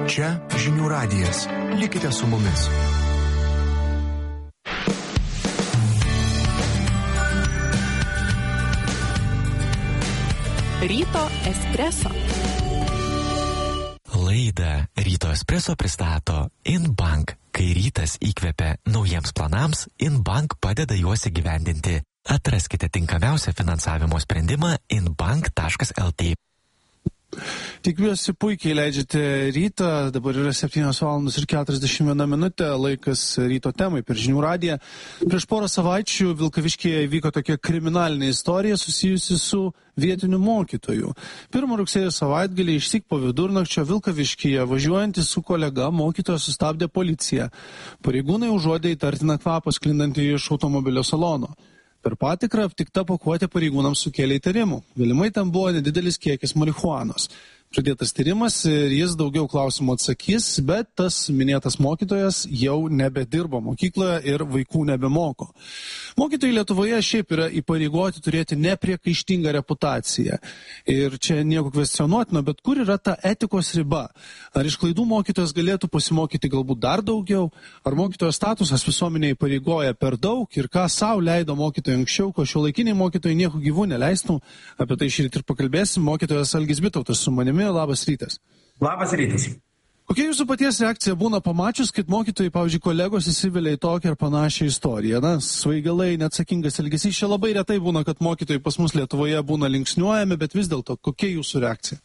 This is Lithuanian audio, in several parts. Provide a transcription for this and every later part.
Čia Žinių radijas. Likite su mumis. Ryto espreso. Laidą Ryto espreso pristato InBank. Kai rytas įkvepia naujiems planams, InBank padeda juos įgyvendinti. Atraskite tinkamiausią finansavimo sprendimą inbank.lt. Tikiuosi puikiai leidžiate rytą, dabar yra 7:41, laikas ryto temai per Žinių radiją. Prieš porą savaičių Vilkaviškyje įvyko tokia kriminalinė istorija susijusi su vietiniu mokytoju. 1 rugsėjo savaitgalį išsyk po vidurnakčio Vilkaviškyje važiuojantys su kolega mokytoją sustabdė policija. Pareigūnai užuodė įtartiną kvapą sklindantį iš automobilio salono. Per patikrą aptikta pakuotė pareigūnams sukėlė įtarimų. Galimai tam buvo nedidelis kiekis marihuanos. Pradėtas tyrimas ir jis daugiau klausimų atsakys, bet tas minėtas mokytojas jau nebedirbo mokykloje ir vaikų nebemoko. Mokytojai Lietuvoje šiaip yra įpareigoti turėti nepriekaištingą reputaciją. Ir čia nieko kvestionuotino, bet kur yra ta etikos riba? Ar iš klaidų mokytojas galėtų pasimokyti galbūt dar daugiau? Ar mokytojo statusas visuomenėje įpareigoja per daug? Ir ką savo leido mokytojai anksčiau, ko šiuolaikiniai mokytojai nieko gyvų neleistų? Apie tai šįryt ir pakalbėsim. Mokytojas Algis Bitautas su manimi. Labas rytas. Labas rytas. Kokia jūsų paties reakcija būna pamačius, kad mokytojai, pavyzdžiui, kolegos įsivelia į tokią ir panašią istoriją? Na, svaigalai, neatsakingas elgesys. Čia labai retai būna, kad mokytojai pas mus Lietuvoje būna linksniuojami, bet vis dėlto, kokia jūsų reakcija?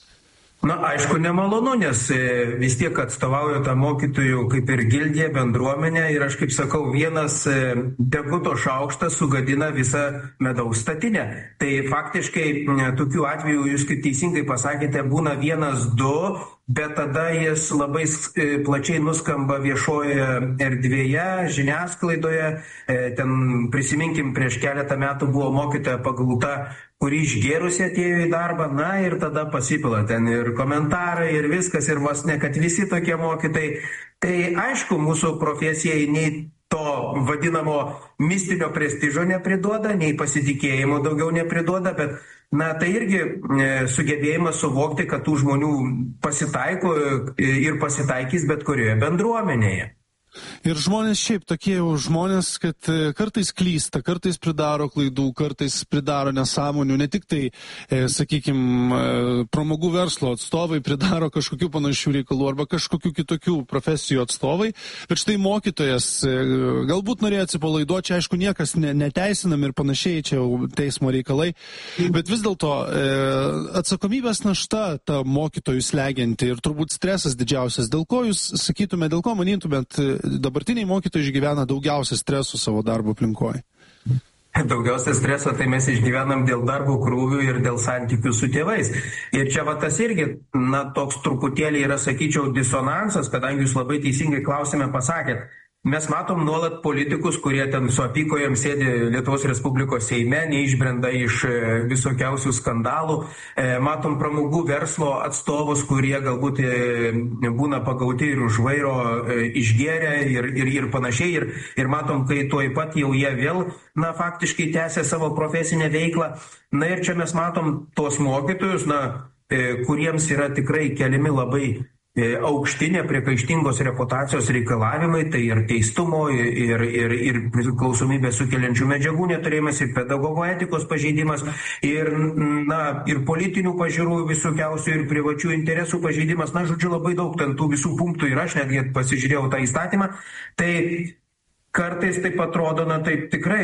Na, aišku, nemalonu, nes vis tiek atstovauju tą mokytojų kaip ir gildiją, bendruomenę ir aš kaip sakau, vienas deguto šaukštas sugadina visą medaus statinę. Tai faktiškai tokių atvejų, jūs kaip teisingai pasakėte, būna 1-2, bet tada jis labai plačiai nuskamba viešoje erdvėje, žiniasklaidoje. Ten prisiminkim, prieš keletą metų buvo mokytoja pagauta, kuri išgėrusi atėjo į darbą, na ir tada pasipila ten ir komentarai ir viskas, ir vos ne, kad visi tokie mokytojai. Tai aišku, mūsų profesijai nei to vadinamo mistinio prestižo nepriduoda, nei pasitikėjimo daugiau nepriduoda, bet na, tai irgi sugebėjimas suvokti, kad tų žmonių pasitaiko ir pasitaikys bet kurioje bendruomenėje. Ir žmonės šiaip tokie jau žmonės, kad kartais klysta, kartais pridaro klaidų, kartais pridaro nesąmonių, ne tik tai, sakykime, pramogų verslo atstovai pridaro kažkokių panašių reikalų arba kažkokių kitokių profesijų atstovai, bet štai mokytojas galbūt norėjo atsipalaiduoti, čia aišku niekas neteisinam ir panašiai, čia jau teismo reikalai, bet vis dėlto atsakomybės našta ta mokytojų slegianti ir turbūt stresas didžiausias, dėl ko jūs sakytumėte, dėl ko manytumėt, dabartiniai mokytojai išgyvena daugiausia streso savo darbo aplinkoje? Daugiausia streso tai mes išgyvenam dėl darbo krūvių ir dėl santykių su tėvais. Ir čia va tas irgi, na, toks truputėlį yra, sakyčiau, disonansas, kadangi jūs labai teisingai klausime pasakėt. Mes matom nuolat politikus, kurie ten su apykojom sėdi Lietuvos Respublikos Seime, neišbrenda iš visokiausių skandalų. Matom pramogų verslo atstovus, kurie galbūt būna pagauti ir už vairo išgėrę ir panašiai. Ir matom, kai tuoj pat jau jie vėl, na, faktiškai tęsia savo profesinę veiklą. Na ir čia mes matom tuos mokytojus, na, kuriems yra tikrai keliami labai aukšti nepriekaištingos reputacijos reikalavimai, tai ir teistumo, ir priklausomybę sukeliančių medžiagų neturėjimas, ir pedagogo etikos pažeidimas, ir politinių pažiūrų visokiausių, ir privačių interesų pažeidimas. Na, žodžiu, labai daug ten tų visų punktų ir aš netgi pasižiūrėjau tą įstatymą. Tai kartais taip atrodo, na taip tikrai,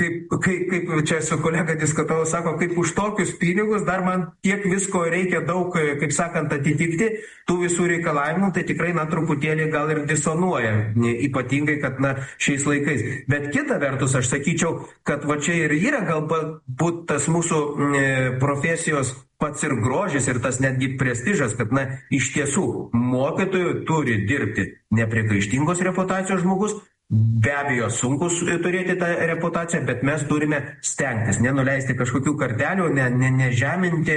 kaip čia su kolega diskutavau, sako, kaip už tokius pinigus dar man tiek visko reikia daug, kaip sakant, atitikti tų visų reikalavimų, tai tikrai, na, truputėlį gal ir disonuoja, ypatingai, kad, na, šiais laikais. Bet kita vertus, aš sakyčiau, kad va čia ir yra galbūt tas mūsų profesijos pats ir grožis ir tas netgi prestižas, kad, na, iš tiesų mokytojų turi dirbti nepriekaištingos reputacijos žmogus. Be abejo, sunku turėti tą reputaciją, bet mes turime stengtis, nenuleisti kažkokių kartelių, nežeminti,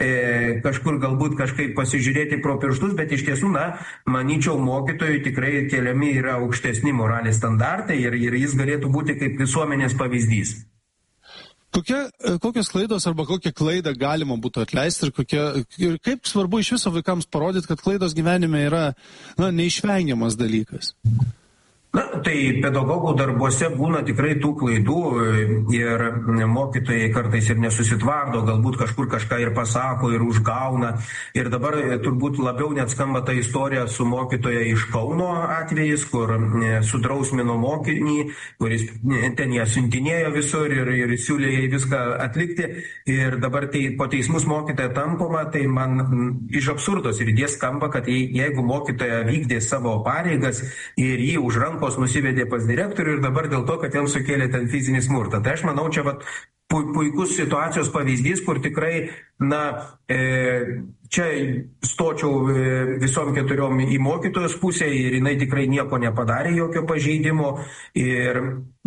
kažkur galbūt kažkaip pasižiūrėti pro pirštus, bet iš tiesų, na, manyčiau, mokytojų tikrai keliami yra aukštesni moralės standartai ir jis galėtų būti kaip visuomenės pavyzdys. Kokios klaidos arba kokią klaidą galima būtų atleisti ir kaip svarbu iš viso vaikams parodyti, kad klaidos gyvenime yra neišvengiamas dalykas? Tai pedagogų darbuose būna tikrai tų klaidų ir mokytojai kartais ir nesusitvardo, galbūt kažkur kažką ir pasako ir užgauna. Ir dabar turbūt labiau net skamba ta istorija su mokytoja iš Kauno atvejis, kur sudrausmino mokinį, kuris ten ją siuntinėjo visur ir siūlė jai viską atlikti. Ir dabar po teismus mokytoja tampoma, tai man iš absurdos ir idės skamba, kad jeigu mokytoja vykdė savo pareigas ir jį už rankos nusivedė pas direktorių ir dabar dėl to, kad jam sukėlė ten fizinį smurtą. Tai aš manau, čia puikus situacijos pavyzdys, kur tikrai, čia stočiau visom keturiom į mokytojos pusę ir jinai tikrai nieko nepadarė, jokio pažeidimo. Ir,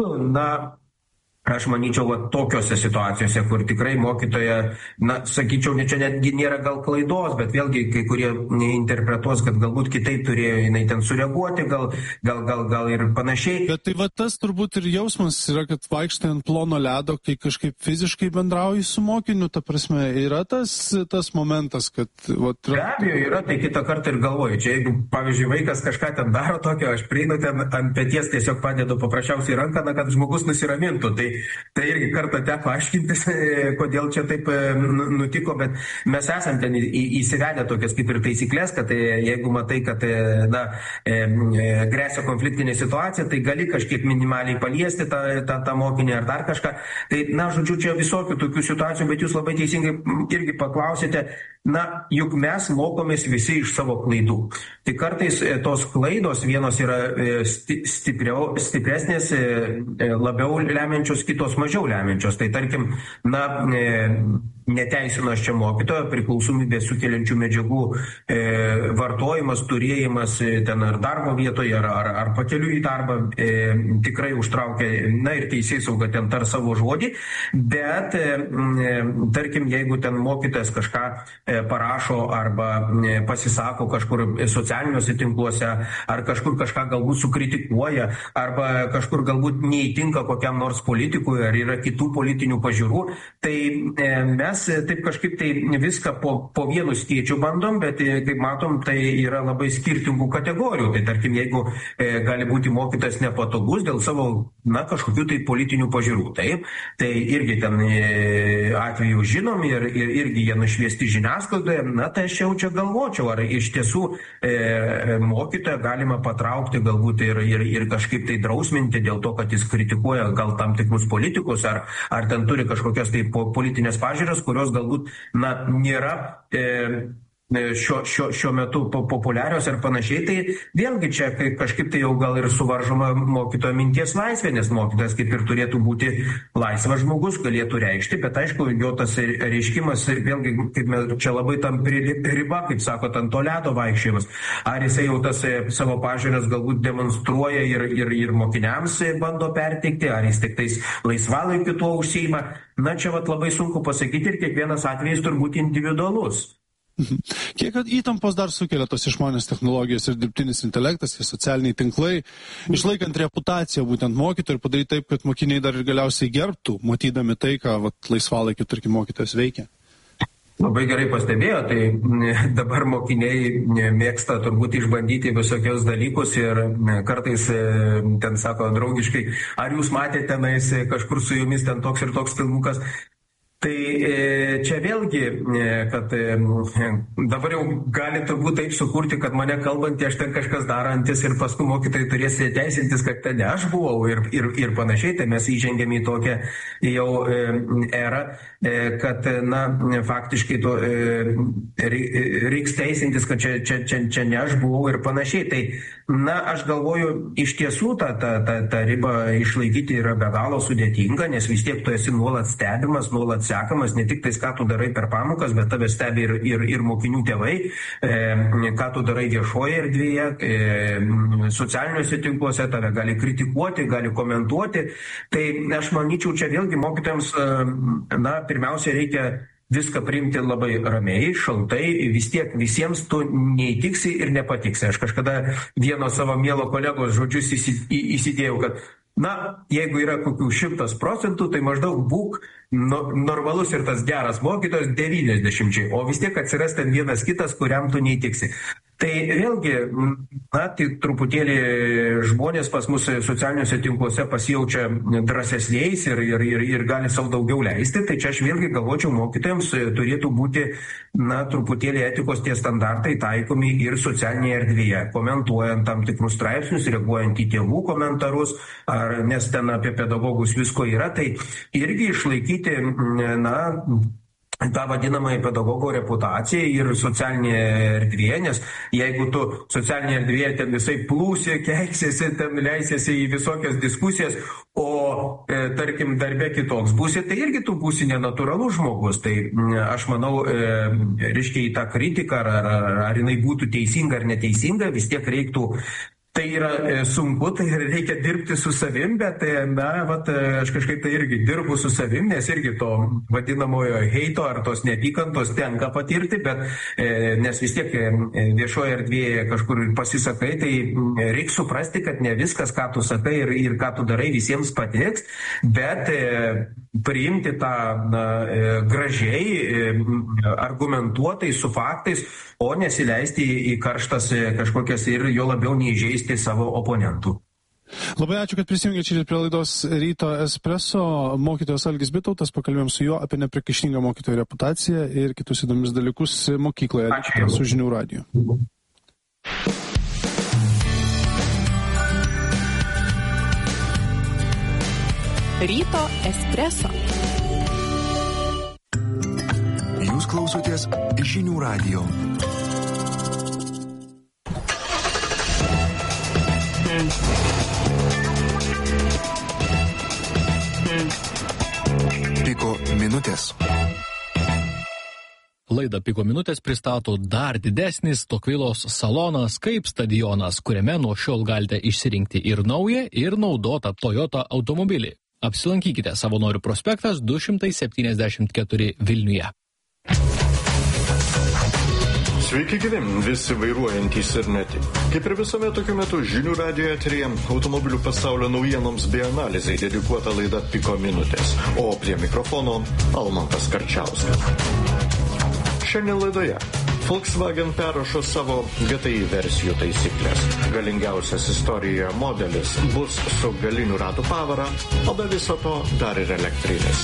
aš manyčiau, tokiose situacijose, kur tikrai mokytoja, sakyčiau, čia netgi nėra gal klaidos, bet vėlgi kai kurie interpretuos, kad galbūt kitaip turėjo jinai ten sureaguoti, gal ir panašiai. Bet tai tas turbūt ir jausmas yra, kad vaikštai ant plono ledo, kai kažkaip fiziškai bendrauji su mokiniu, ta prasme, yra tas momentas, kad... Be abejo, yra, tai kitą kartą ir galvoju. Čia jeigu, pavyzdžiui, vaikas kažką ten daro tokio, aš prieinu ten ant peties, tiesiog padedu paprasčiausiai ranką, kad žmogus nusiramintų. Tai irgi kartą teko aiškintis, kodėl čia taip nutiko, bet mes esam ten įsivedę tokias kaip ir taisyklės, kad jeigu matai, kad gresia konfliktinė situacija, tai gali kažkiek minimaliai paliesti tą mokinį ar dar kažką. Tai, žodžiu, čia visokių tokių situacijų, bet jūs labai teisingai irgi paklausėte, juk mes mokomės visi iš savo klaidų. Tai kartais tos klaidos vienos yra stipresnės, labiau lemiančios, kitos mažiau lemiančios. Tai tarkim, neteisino aš čia mokytojo, priklausomybės sukeliančių medžiagų vartojimas, turėjimas ten ar darbo vietoje, ar pakeliu į darbą tikrai užtraukia, ir teisėsauga ten tar savo žodį, bet tarkim, jeigu ten mokytojas kažką parašo arba pasisako kažkur socialiniuose tinkluose, ar kažkur kažką galbūt sukritikuoja, arba kažkur galbūt neįtinka kokiam nors politikui, ar yra kitų politinių pažiūrų, tai mes taip kažkaip tai viską po vienu skėčiu bandom, bet kaip matom, tai yra labai skirtingų kategorijų. Tai tarkim, jeigu gali būti mokytas nepatogus dėl savo, kažkokių tai politinių pažiūrų, taip, tai irgi ten atveju žinom ir irgi jie nušviesti žiniasklaidoje, tai aš jau čia galvočiau, ar iš tiesų mokytoją galima patraukti galbūt ir kažkaip tai drausminti dėl to, kad jis kritikuoja gal tam tikrus politikus, ar ten turi kažkokias tai politinės pažiūros, kurios galbūt nėra šiuo metu populiarios ir panašiai, tai vėlgi čia kažkaip tai jau gal ir suvaržoma mokytojo minties laisvė, nes mokytojas kaip ir turėtų būti laisvas žmogus, galėtų reikšti, bet aišku, jo tas reiškimas, vėlgi, kaip mes čia labai tam riba, kaip sakot, ant to ledo vaikščiojimas, ar jisai jau tas savo pažiūras galbūt demonstruoja ir mokiniams bando perteikti, ar jis tik tais laisvalaikiu tuo užsiima, čia labai sunku pasakyti ir kiekvienas atvejis turbūt individualus. Kiek įtampos dar sukelia tos išmanės technologijos ir dirbtinis intelektas, ir socialiniai tinklai, išlaikant reputaciją būtent mokytojų ir padaryti taip, kad mokiniai dar ir galiausiai gerbtų, matydami tai, ką laisvalaikiu, tarkim, mokytojas veikia? Labai gerai pastebėjo, tai dabar mokiniai mėgsta turbūt išbandyti visokios dalykus ir kartais ten sako draugiškai, ar jūs matėte tenais kažkur su jumis ten toks ir toks filmukas. Tai čia vėlgi, kad dabar jau gali turbūt taip sukurti, kad mane kalbantį aš ten kažkas darantis ir paskui mokytojai turės teisintis, kad ten ne aš buvau ir panašiai, tai mes įžengėme į tokią jau erą, kad, faktiškai to reiks teisintis, kad čia ne aš buvau ir panašiai. Tai, aš galvoju, iš tiesų tą ribą išlaikyti yra be galo sudėtinga, nes vis tiek tu esi nuolat stebimas, nuolat sekamas, ne tik tais, ką tu darai per pamokas, bet tave stebi ir mokinių tėvai, ką tu darai viešoje erdvėje, socialiniuose tinkluose, tave gali kritikuoti, gali komentuoti. Tai aš manyčiau, čia vėlgi mokytojams, pirmiausia, reikia viską priimti labai ramiai, šaltai, vis tiek visiems tu neįtiksi ir nepatiksi. Aš kažkada vieno savo mielo kolegos žodžius įsidėjau, kad jeigu yra kokių 100%, tai maždaug būk normalus ir tas geras mokytojas 90, o vis tiek atsiras ten vienas kitas, kuriam tu neįtiksi. Tai vėlgi, tai truputėlį žmonės pas mus socialiniuose tinkluose pasijaučia drąsesniais ir gali savo daugiau leisti, tai čia aš vėlgi galvočiau, mokytojams turėtų būti, truputėlį etikos tie standartai taikomi ir socialinėje erdvėje, komentuojant tam tikrus straipsnius, reaguojant į tėvų komentarus, nes ten apie pedagogus visko yra, tai irgi išlaikyti, tą vadinamąją pedagogo reputaciją ir socialinėje erdvėje, nes jeigu tu socialinėje erdvėje ten visai plūsi, keiksiesi, ten leisiesi į visokias diskusijas, o tarkim darbe kitoks būsi, tai irgi tu būsi nenatūralus žmogus. Tai aš manau, reiškia į tą kritiką, ar jinai būtų teisinga ar neteisinga, vis tiek reiktų. Tai yra sunku, tai reikia dirbti su savim, bet aš kažkaip tai irgi dirbu su savim, nes irgi to vadinamojo heito ar tos neapykantos tenka patirti, bet nes vis tiek viešoje erdvėje kažkur pasisakai, tai reikia suprasti, kad ne viskas, ką tu sakai ir ką tu darai, visiems patiks, bet priimti tą gražiai, argumentuotai, su faktais, o nesileisti į karštas kažkokias ir jo labiau neįžeisti savo oponentų. Labai ačiū, kad prisijungėte čia prie laidos Ryto Espresso. Mokytojas Algis Bitautas, pakalbėjom su juo apie nepriekaištingą mokytojo reputaciją ir kitus įdomius dalykus mokykloje. Likite su Žinių radiju. Ryto Espresso. Jūs klausotės Žinių radijo. Piko minutės. Laidą Piko minutės pristato dar didesnis Tokvilos salonas kaip stadionas, kuriame nuo šiol galite išsirinkti ir naują, ir naudotą Toyota automobilį. Apsilankykite Savanorių prospektas 274 Vilniuje. Sveiki gyvi, visi vairuojantys ir ne tik. Kaip ir visuomet tokiu metu Žinių radijo eteryje automobilių pasaulio naujienoms bei analizai dedikuota laida Piko minutės, o prie mikrofono Almantas Karčiauskas. Šiandien laidoje Volkswagen perrašo savo GTI versijų taisyklės. Galingiausias istorijoje modelis bus su galinių ratų pavara, o be viso to dar ir elektrinis.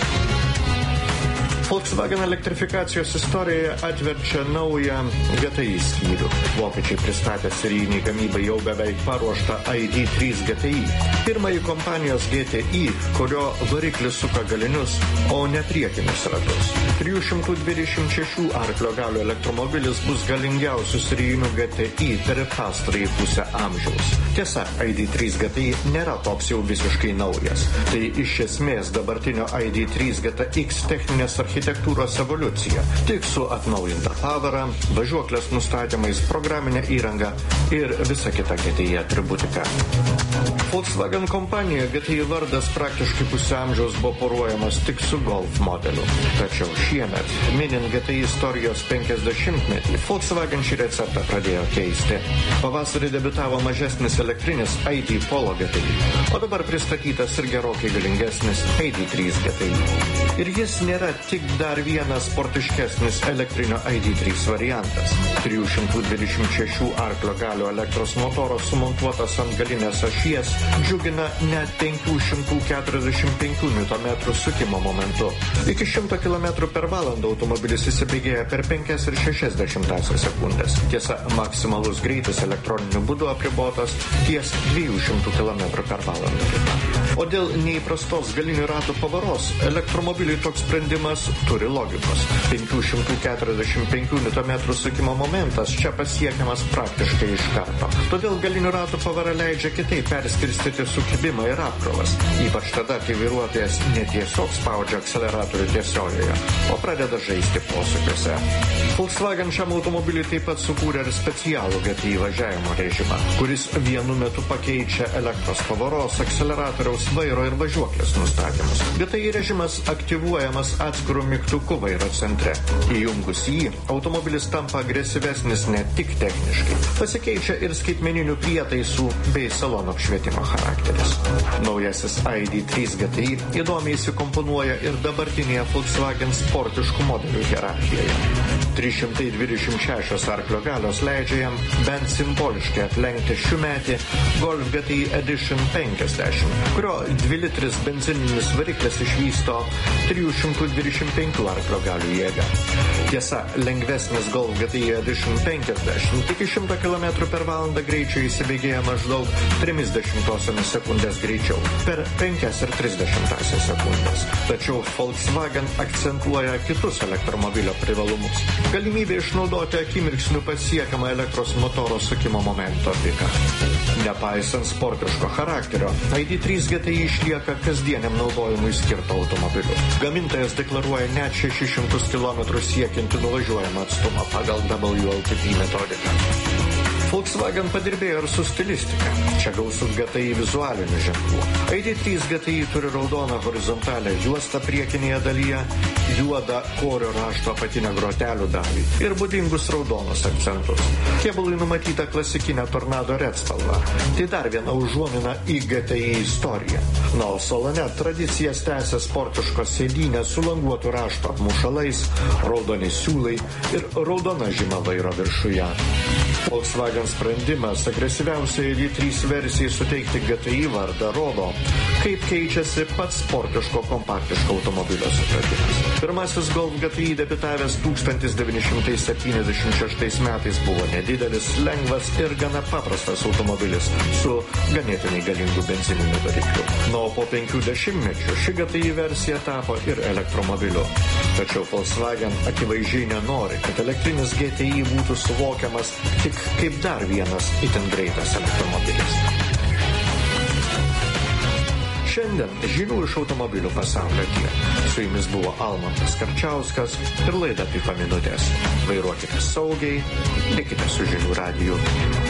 Volkswagen elektrifikacijos istorijoje atverčia naują GTI skyrių. Vokiečiai pristatė serijinį gamybą jau beveik paruoštą ID3 GTI. Pirmąjį kompanijos GTI, kurio variklis suka galinius, o ne priekinius ratus. 326 arklio galių elektromobilis bus galingiausių serijinių GTI per pastarąjį pusę amžiaus. Tiesa, ID3 GTI nėra toks jau visiškai naujas. Tai iš esmės dabartinio ID3 GTX techninės architektūros evoliucija, tik su atnaujinta pavara, važiuoklės nustatymais, programinė įranga ir visa kita GTI atributika. Volkswagen kompanija GTI vardas praktiškai pusę amžiaus buvo poruojamas tik su Golf modeliu. Tačiau šiemet, minint GTI istorijos 50-metį, Volkswagen šį receptą pradėjo keisti. Pavasarį debiutavo mažesnis elektrinis ID Polo GTI, o dabar pristatytas ir gerokai galingesnis ID3 GTI. Ir jis nėra tik dar vienas sportiškesnis elektrinio ID3 variantas. 326 arklio galių elektros motoras sumontuotas ant galinės ašies džiugina net 545 Nm sukimo momentu. Iki 100 km per valandą automobilis įsibėgėja per 5,6 sekundės. Tiesa, maksimalus greitis elektroniniu būdu apribotas ties 200 km per valandą. O dėl neįprastos galinių ratų pavaros, elektromobiliui toks sprendimas turi logikos. 545 Nm sukimo momentas čia pasiekiamas praktiškai iš karto. Todėl galinių ratų pavara leidžia kitaip perskirstyti sukibimą ir apkrovas. Ypač tada, kai vairuotojas ne tiesiog spaudžia akceleratorių tiesiojoje, o pradeda žaisti posūkiuose. Volkswagen šiam automobiliai taip pat sukūrė ir specialų GTI važiavimo režimą, kuris vienu metu pakeičia elektros pavaros, akceleratoriaus, vairo ir važiuoklės nustatymus. GTI režimas aktyvuojamas atskiru mygtuku vairo centre. Įjungus jį, automobilis tampa agresyvesnis ne tik techniškai, pasikeičia ir skaitmeninių prietaisų bei salono apšvietimo charakteris. Naujasis ID3 GTI įdomiai įsikomponuoja ir dabartinėje Volkswagen sportiškų modelių hierarchijoje. 326 arklio galios leidžia jam bent simboliškai aplenkti šiųmetį Golf GTI Edition 50, kurio 2-litris benzininis variklis išvysto 325 arklio galių jėgą. Tiesa, lengvesnis Golf GTI Edition 50 iki 100 km/h greičio įsibėgėja maždaug 0,3 sekundės greičiau per 5,3 sekundės. Tačiau Volkswagen akcentuoja kitus elektromobilio privalumus. Galimybė išnaudoti akimirksniu pasiekiamą elektros motoro sukimo momento piką. Nepaisant sportiško charakterio, ID3 GTI išlieka kasdieniam naudojimui skirto automobiliu. Gamintojas deklaruoja net 600 km siekiantį nuvažiuojamą atstumą pagal WLTP metodiką. Volkswagen padirbėjo ir su stilistika. Čia gausu GTI vizualinių ženklų. ID3 GTI turi raudoną horizontalę juostą priekinėje dalyje, juodą korio rašto apatinę grotelių dalį ir būdingus raudonus akcentus. Kėbului numatyta klasikinė Tornado Red spalva. Tai dar viena užuomina į GTI istoriją. Na, o salone tradicijas tęsia sportiškos sėdynės su languotų rašto apmušalais, raudoni siūlai ir raudona žyma vairo viršuje. Volkswagen sprendimas agresyviausiai ID3 versijai suteikti GTI vardą rodo, kaip keičiasi pats sportiško kompaktiško automobilio supratimas. Pirmasis Golf GTI debiutavęs 1976 metais buvo nedidelis, lengvas ir gana paprastas automobilis su ganėtinai galingu benzininiu varikliu. O po 50 mečių ši GTI versija tapo ir elektromobiliu. Tačiau Volkswagen akivaizdžiai nenori, kad elektrinis GTI būtų suvokiamas tik kaip dar vienas itin greitas elektromobilis. Šiandien žinių iš automobilių pasaulio tiek. Su jumis buvo Almantas Karčiauskas ir laida Piko minutės. Vairuokite saugiai, likite su Žinių radiju.